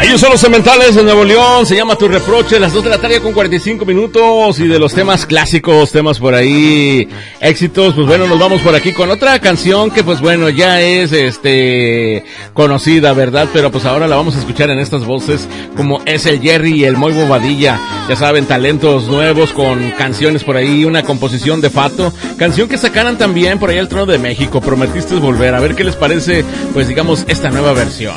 Ellos son los Cementales de Nuevo León, se llama Tu Reproche, las 2 de la tarde con 45 minutos, y de los temas clásicos, temas por ahí, éxitos, pues bueno, nos vamos por aquí con otra canción que pues bueno, ya es conocida, ¿verdad? Pero pues ahora la vamos a escuchar en estas voces, como es el Jerry y el Moy Bobadilla, ya saben, talentos nuevos con canciones por ahí, una composición de Fato, canción que sacaran también por ahí al Trono de México, Prometiste Volver, a ver qué les parece, pues digamos, esta nueva versión.